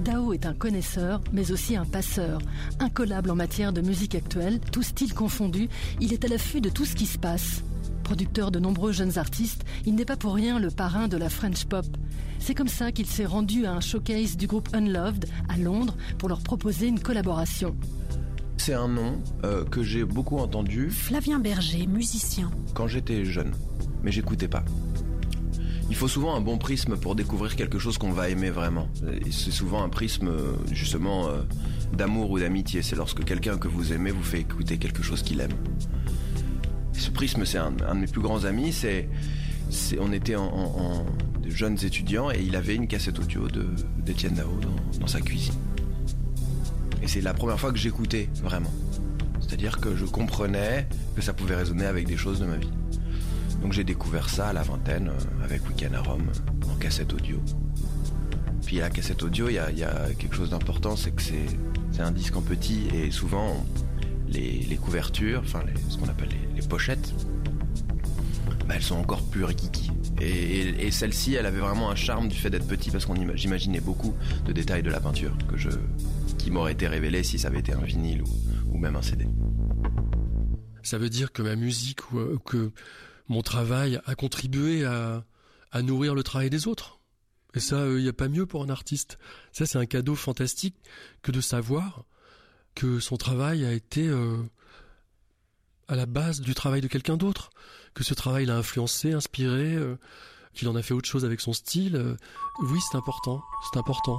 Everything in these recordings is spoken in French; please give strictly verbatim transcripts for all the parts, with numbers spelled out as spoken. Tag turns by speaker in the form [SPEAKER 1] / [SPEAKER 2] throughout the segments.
[SPEAKER 1] Dao est un connaisseur, mais aussi un passeur. Incollable en matière de musique actuelle, tous styles confondus, il est à l'affût de tout ce qui se passe. Producteur de nombreux jeunes artistes, il n'est pas pour rien le parrain de la French pop. C'est comme ça qu'il s'est rendu à un showcase du groupe Unloved à Londres pour leur proposer une collaboration.
[SPEAKER 2] C'est un nom euh, que j'ai beaucoup entendu.
[SPEAKER 3] Flavien Berger, musicien.
[SPEAKER 2] Quand j'étais jeune, mais j'écoutais pas. Il faut souvent un bon prisme pour découvrir quelque chose qu'on va aimer vraiment. Et c'est souvent un prisme justement euh, d'amour ou d'amitié. C'est lorsque quelqu'un que vous aimez vous fait écouter quelque chose qu'il aime. Ce prisme, c'est un, un de mes plus grands amis. C'est, c'est, on était en, en, en de jeunes étudiants et il avait une cassette audio de, d'Étienne Dao dans, dans sa cuisine. Et c'est la première fois que j'écoutais vraiment. C'est-à-dire que je comprenais que ça pouvait résonner avec des choses de ma vie. Donc j'ai découvert ça à la vingtaine avec Week-end à Rome en cassette audio. Puis à la cassette audio, il y a, y a quelque chose d'important, c'est que c'est, c'est un disque en petit et souvent on, les, les couvertures, enfin les, ce qu'on appelle les, les pochettes, bah, elles sont encore plus rikiki. Et, et, et celle-ci, elle avait vraiment un charme du fait d'être petit parce qu'on ima- j'imaginais beaucoup de détails de la peinture que je, qui m'auraient été révélés si ça avait été un vinyle ou, ou même un C D.
[SPEAKER 4] Ça veut dire que ma musique ou euh, que mon travail a contribué à, à nourrir le travail des autres. Et ça, il euh, n'y a pas mieux pour un artiste. Ça, c'est un cadeau fantastique que de savoir que son travail a été euh, à la base du travail de quelqu'un d'autre. Que ce travail l'a influencé, inspiré, euh, qu'il en a fait autre chose avec son style. Euh, oui, c'est important. C'est important.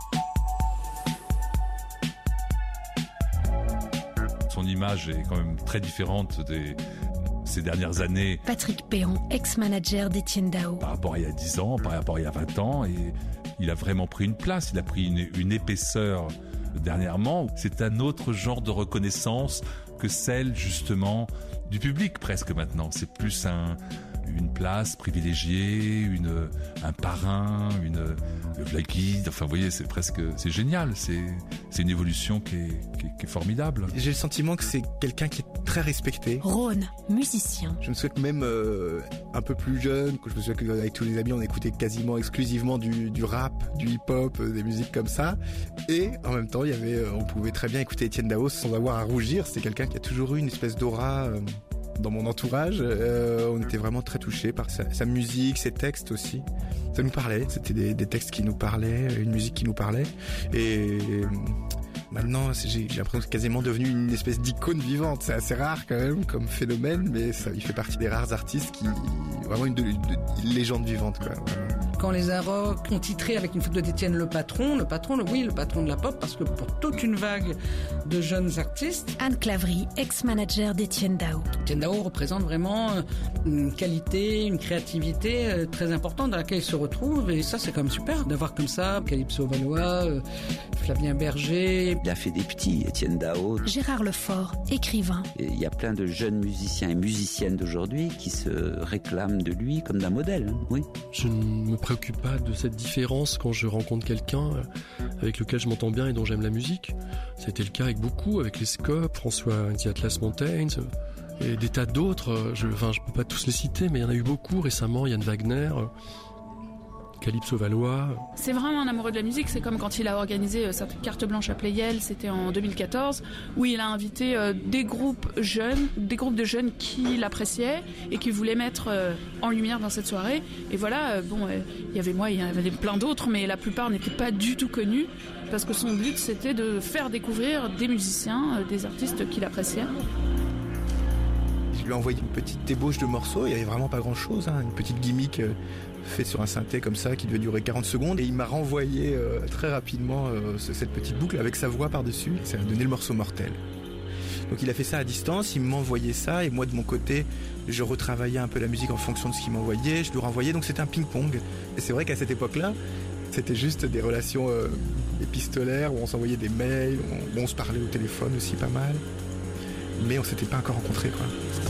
[SPEAKER 5] Son image est quand même très différente des... ces dernières années.
[SPEAKER 3] Patrick Péon, ex-manager d'Étienne Dao.
[SPEAKER 5] Par rapport à il y a dix ans, par rapport à il y a vingt ans, et il a vraiment pris une place, il a pris une, une épaisseur dernièrement. C'est un autre genre de reconnaissance que celle, justement, du public presque maintenant. C'est plus un, une place privilégiée, une, un parrain, une, le guide. Enfin, vous voyez, c'est presque, c'est génial. C'est, c'est une évolution qui est, qui est, qui est formidable.
[SPEAKER 6] J'ai le sentiment que c'est quelqu'un qui est très respecté.
[SPEAKER 3] Rhône, musicien.
[SPEAKER 6] Je me souviens que même euh, un peu plus jeune, je me souviens qu'avec tous les amis, on écoutait quasiment exclusivement du, du rap, du hip-hop, euh, des musiques comme ça. Et en même temps, il y avait, euh, on pouvait très bien écouter Étienne Dao sans avoir à rougir. C'est quelqu'un qui a toujours eu une espèce d'aura euh, dans mon entourage. Euh, on était vraiment très touchés par sa, sa musique, ses textes aussi. Ça nous parlait. C'était des, des textes qui nous parlaient, une musique qui nous parlait. Et... Euh, Maintenant, j'ai, j'ai l'impression que c'est quasiment devenu une espèce d'icône vivante. C'est assez rare quand même comme phénomène, mais ça, il fait partie des rares artistes qui, vraiment une, de, de, une légende vivante, quoi.
[SPEAKER 7] Quand les Arocs ont titré avec une photo d'Étienne le patron, le patron, le, oui, le patron de la pop, parce que pour toute une vague de jeunes artistes.
[SPEAKER 3] Anne Clavry, ex-manager d'Étienne Dao.
[SPEAKER 7] Étienne Dao représente vraiment une qualité, une créativité très importante dans laquelle il se retrouve, et ça, c'est quand même super d'avoir comme ça Calypso Valois, Flavien Berger.
[SPEAKER 8] Il a fait des petits, Étienne Dao.
[SPEAKER 3] Gérard Lefort, écrivain.
[SPEAKER 8] Il y a plein de jeunes musiciens et musiciennes d'aujourd'hui qui se réclament de lui comme d'un modèle, oui.
[SPEAKER 4] Je ne me préoccupe pas de cette différence quand je rencontre quelqu'un avec lequel je m'entends bien et dont j'aime la musique. Ça a été le cas avec beaucoup, avec les Scopes, François The Atlas Mountains et des tas d'autres. Je, enfin, je peux pas tous les citer, mais il y en a eu beaucoup récemment. Yann Wagner, Calypso Valois.
[SPEAKER 9] C'est vraiment un amoureux de la musique. C'est comme quand il a organisé sa carte blanche à Playel, c'était en deux mille quatorze, où il a invité euh, des groupes jeunes, des groupes de jeunes qui l'appréciaient et qui voulaient mettre euh, en lumière dans cette soirée. Et voilà, euh, bon, il euh, y avait moi, il y avait plein d'autres, mais la plupart n'étaient pas du tout connus parce que son but c'était de faire découvrir des musiciens, euh, des artistes qu'il appréciait.
[SPEAKER 6] Je lui ai envoyé une petite ébauche de morceaux, il y avait vraiment pas grand chose, hein, une petite gimmick euh, faite sur un synthé comme ça qui devait durer quarante secondes, et il m'a renvoyé euh, très rapidement euh, cette petite boucle avec sa voix par-dessus, ça a donné le morceau Mortel. Donc il a fait ça à distance, il m'envoyait ça, et moi de mon côté je retravaillais un peu la musique en fonction de ce qu'il m'envoyait, je lui renvoyais, donc c'était un ping-pong. Et c'est vrai qu'à cette époque-là, c'était juste des relations euh, épistolaires où on s'envoyait des mails, on, on se parlait au téléphone aussi pas mal, mais on s'était pas encore rencontrés, quoi.